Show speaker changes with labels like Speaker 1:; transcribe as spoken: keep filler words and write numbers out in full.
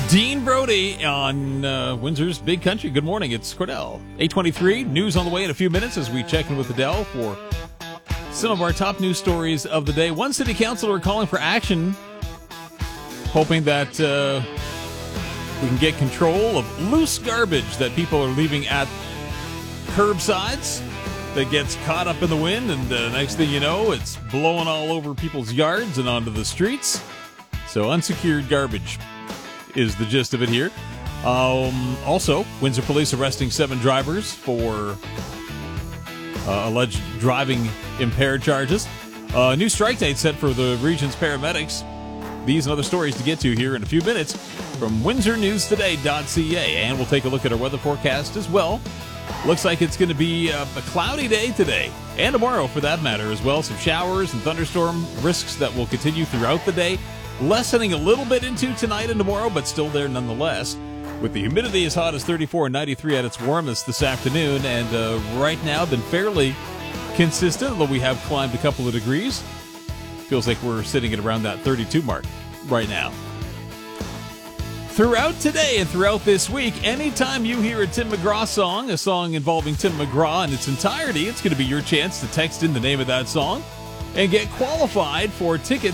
Speaker 1: Dean Brody on uh, Windsor's Big Country. Good morning. It's Cordell. eight twenty-three, news on the way in a few minutes as we check in with Adele for some of our top news stories of the day. One city councilor calling for action, hoping that uh, we can get control of loose garbage that people are leaving at curbsides that gets caught up in the wind, and uh, next thing you know, it's blowing all over people's yards and onto the streets. So unsecured garbage is the gist of it here. Um, also, Windsor police arresting seven drivers for uh, alleged driving impaired charges. A uh, new strike date set for the region's paramedics. These and other stories to get to here in a few minutes from windsor news today dot c a. And we'll take a look at our weather forecast as well. Looks like it's going to be a, a cloudy day today and tomorrow for that matter as well. Some showers and thunderstorm risks that will continue throughout the day. Lessening a little bit into tonight and tomorrow, but still there nonetheless. With the humidity as hot as thirty-four and ninety-three at its warmest this afternoon, and uh, right now been fairly consistent, although we have climbed a couple of degrees. Feels like we're sitting at around that thirty-two mark right now. Throughout today and throughout this week, anytime you hear a Tim McGraw song, a song involving Tim McGraw in its entirety, it's going to be your chance to text in the name of that song and get qualified for tickets